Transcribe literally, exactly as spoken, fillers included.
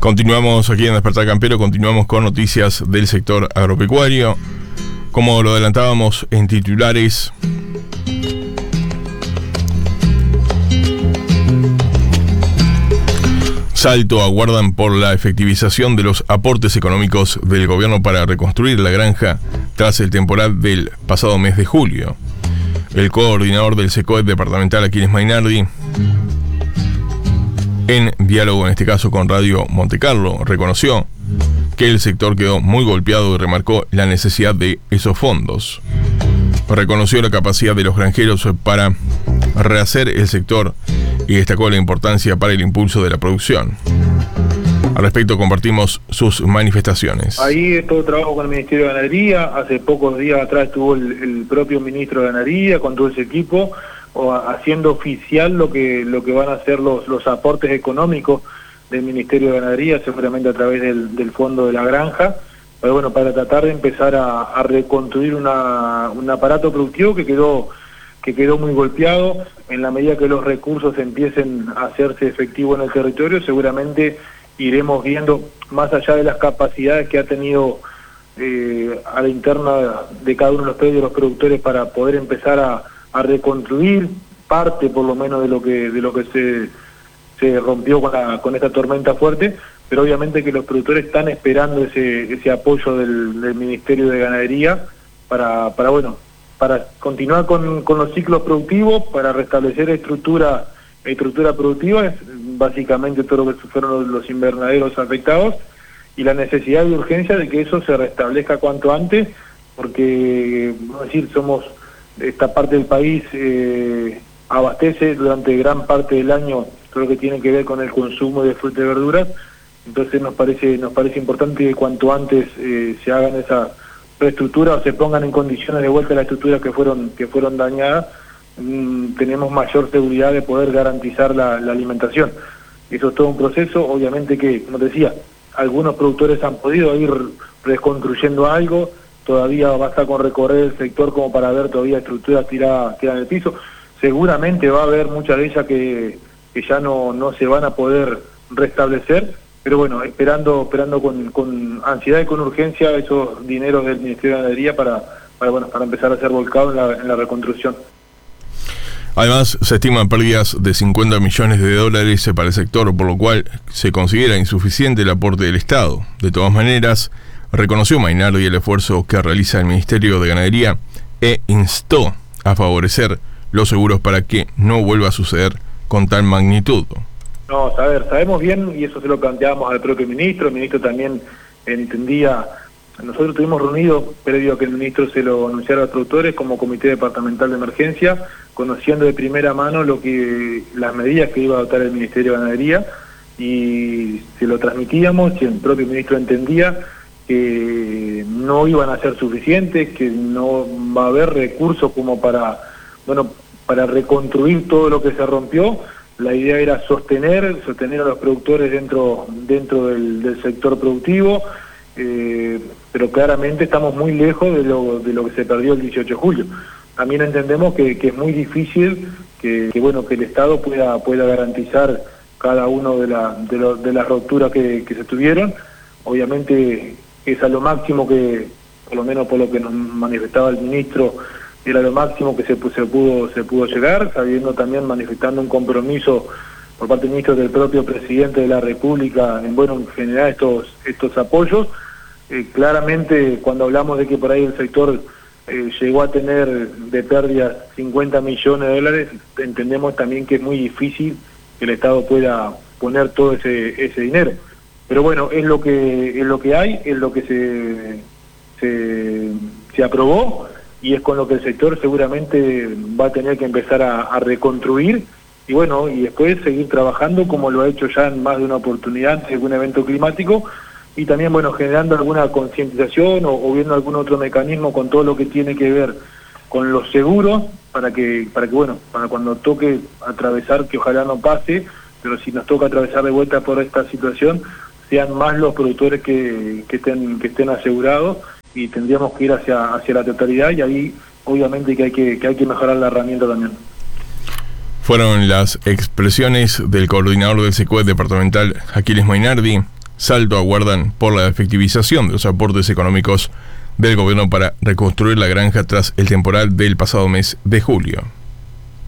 Continuamos aquí en Despertar Campero, continuamos con noticias del sector agropecuario. Como lo adelantábamos en titulares, Salto aguardan por la efectivización de los aportes económicos del gobierno para reconstruir la granja tras el temporal del pasado mes de julio. El coordinador del SECOED departamental, Aquiles Mainardi, en diálogo en este caso con Radio Montecarlo, reconoció que el sector quedó muy golpeado y remarcó la necesidad de esos fondos. Reconoció la capacidad de los granjeros para rehacer el sector y destacó la importancia para el impulso de la producción. Al respecto compartimos sus manifestaciones. Ahí es todo trabajo con el Ministerio de Ganadería. Hace pocos días atrás estuvo el, el propio Ministro de Ganadería con todo ese equipo o haciendo oficial lo que lo que van a ser los, los aportes económicos del Ministerio de Ganadería, seguramente a través del, del Fondo de la Granja, pero bueno, para tratar de empezar a, a reconstruir una, un aparato productivo que quedó que quedó muy golpeado. En la medida que los recursos empiecen a hacerse efectivos en el territorio, seguramente iremos viendo, más allá de las capacidades que ha tenido eh, a la interna de cada uno de los predios de los productores para poder empezar a, a reconstruir parte por lo menos de lo que de lo que se, se rompió con, la, con esta tormenta fuerte, pero obviamente que los productores están esperando ese, ese apoyo del, del Ministerio de Ganadería para, para bueno, para continuar con, con los ciclos productivos, para restablecer estructura estructura productiva, es básicamente todo lo que fueron los, los invernaderos afectados, y la necesidad y urgencia de que eso se restablezca cuanto antes, porque, vamos a decir, somos, esta parte del país eh, abastece durante gran parte del año todo lo que tiene que ver con el consumo de frutas y verduras, entonces nos parece nos parece importante que cuanto antes eh, se hagan esa reestructura o se pongan en condiciones de vuelta las estructuras que fueron que fueron dañadas. Mm, tenemos mayor seguridad de poder garantizar la, la alimentación. Eso es todo un proceso, obviamente que, como te decía, algunos productores han podido ir reconstruyendo algo, todavía basta con recorrer el sector como para ver todavía estructuras tiradas, tiradas en el piso. Seguramente va a haber muchas de ellas que, que ya no, no se van a poder restablecer, pero bueno, esperando esperando con, con ansiedad y con urgencia esos dineros del Ministerio de Ganadería para, para, bueno, para empezar a ser volcados en la, en la reconstrucción. Además, se estiman pérdidas de cincuenta millones de dólares para el sector, por lo cual se considera insuficiente el aporte del Estado. De todas maneras, reconoció Mainardi el esfuerzo que realiza el Ministerio de Ganadería e instó a favorecer los seguros para que no vuelva a suceder con tal magnitud. No, a ver, sabemos bien, y eso se lo planteábamos al propio ministro, el ministro también entendía. Nosotros tuvimos reunido, previo a que el ministro se lo anunciara a los productores, como Comité Departamental de Emergencia, conociendo de primera mano lo que las medidas que iba a adoptar el Ministerio de Ganadería, y se lo transmitíamos, y el propio ministro entendía que no iban a ser suficientes, que no va a haber recursos como para, bueno, para reconstruir todo lo que se rompió. La idea era sostener, sostener a los productores dentro, dentro del, del sector productivo, Eh, pero claramente estamos muy lejos de lo de lo que se perdió el dieciocho de julio. También entendemos que, que es muy difícil que, que bueno que el Estado pueda pueda garantizar cada uno de la de, lo, de las rupturas que, que se tuvieron. Obviamente es a lo máximo que, por lo menos por lo que nos manifestaba el ministro, era lo máximo que se, se pudo se pudo llegar, sabiendo también, manifestando un compromiso por parte del ministro, del propio presidente de la República en bueno en generar estos estos apoyos. Eh, claramente cuando hablamos de que por ahí el sector eh, llegó a tener de pérdidas cincuenta millones de dólares, entendemos también que es muy difícil que el Estado pueda poner todo ese ese dinero. Pero bueno, es lo que es lo que hay, es lo que se se, se aprobó, y es con lo que el sector seguramente va a tener que empezar a, a reconstruir, y bueno, y después seguir trabajando como lo ha hecho ya en más de una oportunidad en algún evento climático, y también, bueno, generando alguna concientización o, o viendo algún otro mecanismo con todo lo que tiene que ver con los seguros, para que, para que bueno, para cuando toque atravesar, que ojalá no pase, pero si nos toca atravesar de vuelta por esta situación, sean más los productores que, que estén que estén asegurados, y tendríamos que ir hacia hacia la totalidad, y ahí obviamente que hay que, que hay que mejorar la herramienta también. Fueron las expresiones del coordinador del SECOED departamental, Aquiles Mainardi, Salto aguardan por la efectivización de los aportes económicos del gobierno para reconstruir la granja tras el temporal del pasado mes de julio.